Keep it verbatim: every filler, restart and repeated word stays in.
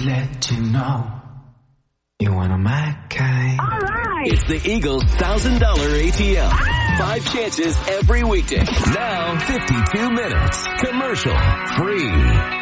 let you know you want my kind. All right. It's the Eagles one thousand dollars A T M. Five chances every weekday. Now fifty-two minutes. Commercial free.